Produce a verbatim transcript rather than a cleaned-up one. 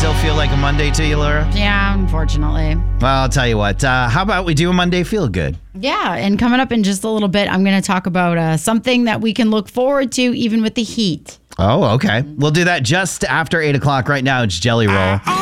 still feel like a Monday to you, Laura? Yeah, unfortunately. Well, I'll tell you what. Uh, how about we do a Monday feel good? Yeah, and coming up in just a little bit, I'm going to talk about uh, something that we can look forward to even with the heat. Oh, okay. We'll do that just after eight o'clock. Right now, it's Jelly Roll.